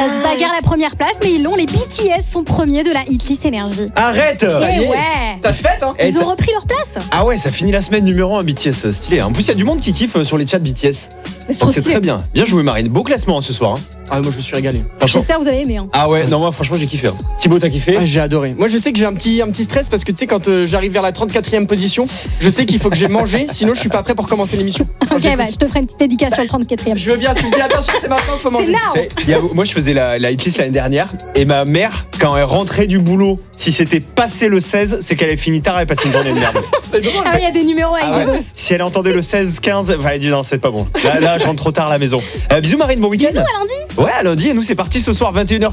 se bagarrent la première place, mais ils l'ont. Les BTS sont premiers de la hitlist énergie. Arrête. Et ouais. Ça se fête, hein. Eh, Ils ça- ont repris leur place. Ah ouais, ça finit la semaine numéro 1 BTS, stylé. En plus, il y a du monde qui kiffe sur les chats BTS. C'est Donc trop c'est stylé. très bien. Bien joué Marine. Beau classement ce soir. Ah, moi je me suis régalé. Franchement. J'espère que vous avez aimé. Ah ouais, non moi franchement j'ai kiffé. Thibaut t'as kiffé? Ah, j'ai adoré. Moi je sais que j'ai un petit stress parce que tu sais quand j'arrive vers la 34e position, je sais qu'il faut que j'ai mangé, sinon je suis pas prêt pour commencer l'émission. Quand Ok, j'écoute- bah, je te ferai une petite dédicace sur le 34e. Je veux bien, tu me dis attention, c'est maintenant qu'il faut C'est manger. now. Tu sais, moi je faisais la hitlist l'année dernière et ma mère quand elle rentrait du boulot, si c'était passé le 16, c'est qu'elle avait fini tard et passé une journée de merde. C'est drôle. Ah oui, il y a des numéros avec Ah des ouais. bosses. Si elle entendait le 16, 15, enfin elle dit non c'est pas bon. Là je rentre trop tard à la maison. Bisous Marine, bon week-end. Bisous à lundi. Ouais à lundi et nous c'est parti ce soir 21h.